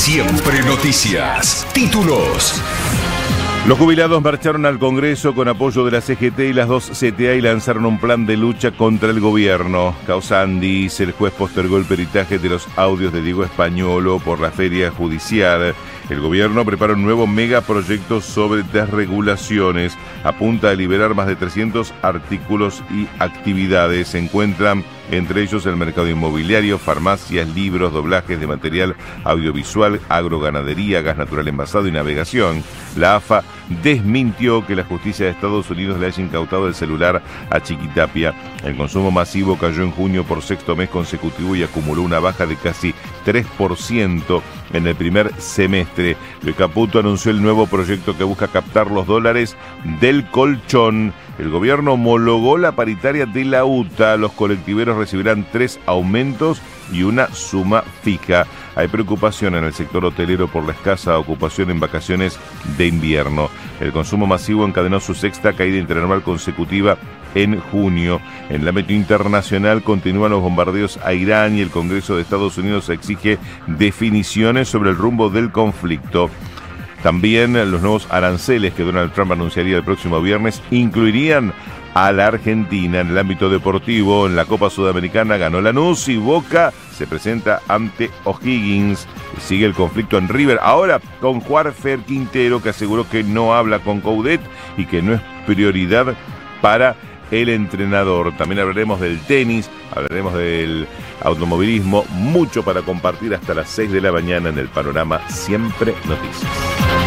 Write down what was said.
Siempre Noticias. Títulos. Los jubilados marcharon al Congreso con apoyo de la CGT y las dos CTA y lanzaron un plan de lucha contra el gobierno. Causa Andis, el juez postergó el peritaje de los audios de Diego Españolo por la feria judicial. El gobierno prepara un nuevo megaproyecto sobre desregulaciones. Apunta a liberar más de 300 artículos y actividades. Se encuentran entre ellos el mercado inmobiliario, farmacias, libros, doblajes de material audiovisual, agroganadería, gas natural envasado y navegación. La AFA desmintió que la justicia de Estados Unidos le haya incautado el celular a Chiquitapia. El consumo masivo cayó en junio por sexto mes consecutivo y acumuló una baja de casi 3% en el primer semestre. Le Caputo anunció el nuevo proyecto que busca captar los dólares del colchón. El gobierno homologó la paritaria de la UTA. Los colectiveros recibirán 3 aumentos y una suma fija. Hay preocupación en el sector hotelero por la escasa ocupación en vacaciones de invierno. El consumo masivo encadenó su sexta caída interanual consecutiva en junio. En el ámbito internacional continúan los bombardeos a Irán y el Congreso de Estados Unidos exige definiciones sobre el rumbo del conflicto. También los nuevos aranceles que Donald Trump anunciaría el próximo viernes incluirían a la Argentina. En el ámbito deportivo, en la Copa Sudamericana ganó Lanús y Boca se presenta ante O'Higgins. Sigue el conflicto en River, ahora con Juanfer Quintero, que aseguró que no habla con Coudet y que no es prioridad para el entrenador. También hablaremos del tenis, hablaremos del automovilismo, mucho para compartir hasta las 6 de la mañana en el Panorama Siempre Noticias.